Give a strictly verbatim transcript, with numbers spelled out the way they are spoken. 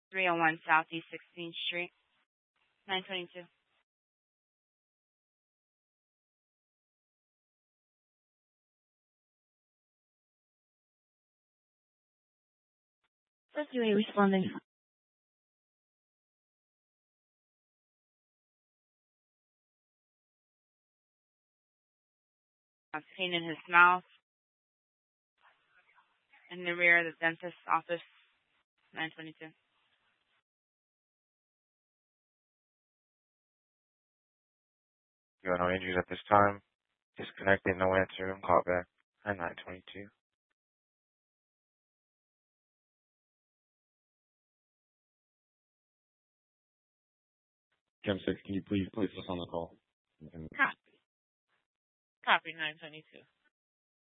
three oh one Southeast sixteenth Street, nine twenty-two. First, you responding. A pain in his mouth, in the rear of the dentist's office, nine twenty-two. You have no injuries at this time. Disconnected, no answer. Call back at nine twenty-two. Chem six, can you please place us on the call? And Copy. Copy nine twenty-two.